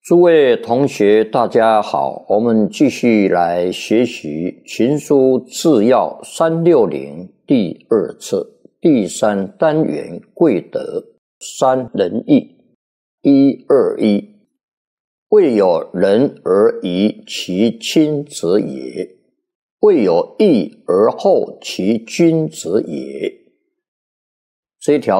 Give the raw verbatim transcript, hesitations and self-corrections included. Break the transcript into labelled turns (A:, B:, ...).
A: 诸位同学大家好，我们继续来学习群书治要三六零第二册第三单元贵德三仁义一二一。未有仁而疑其亲者也，未有义而后其君者也。这一条